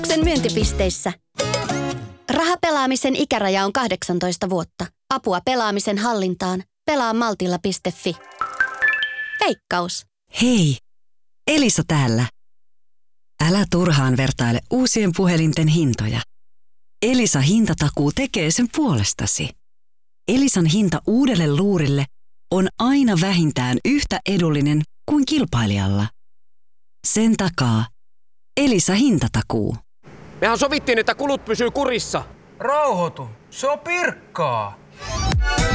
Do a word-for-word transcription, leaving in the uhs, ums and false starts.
Iltalehden myyntipisteissä. Rahapelaamisen ikäraja on kahdeksantoista vuotta. Apua pelaamisen hallintaan. Pelaa maltilla piste fi. Veikkaus. Hei, Elisa täällä. Älä turhaan vertaile uusien puhelinten hintoja. Elisa hintatakuu tekee sen puolestasi. Elisan hinta uudelle luurille on aina vähintään yhtä edullinen kuin kilpailijalla. Sen takaa Elisa hintatakuu. Mehän sovittiin, että kulut pysyy kurissa. Rauhoitu, se on Pirkkaa.